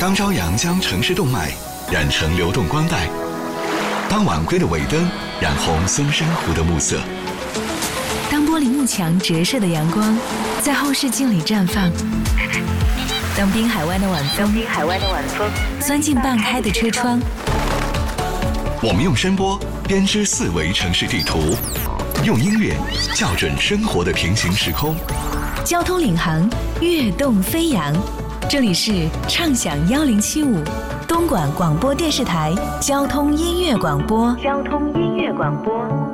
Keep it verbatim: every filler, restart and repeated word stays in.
当朝阳将城市动脉染成流动光带，当晚归的尾灯染红松山湖的暮色， 当玻璃幕墙折射的阳光在后视镜里绽放，当滨海湾的晚风，滨海湾的晚风钻进半开的车窗， 我们用声波编织四维城市地图，用音乐校准生活的平行时空。 交通领航，跃动飞扬。这里是畅享幺零七五东莞广播电视台交通音乐广播。交通音乐广播。